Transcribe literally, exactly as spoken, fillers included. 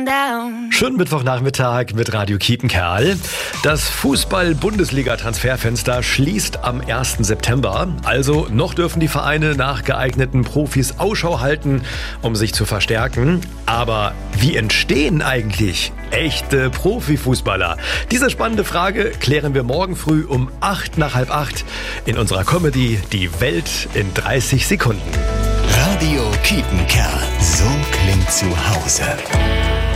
down. Schönen Mittwochnachmittag mit Radio Kiepenkerl. Das Fußball-Bundesliga-Transferfenster schließt am ersten September. Also noch dürfen die Vereine nach geeigneten Profis Ausschau halten, um sich zu verstärken. Aber wie entstehen eigentlich echte Profifußballer? Diese spannende Frage klären wir morgen früh um acht nach halb acht in unserer Comedy Die Welt in dreißig Sekunden. Radio Kiepenkerl. So klingt zu Hause.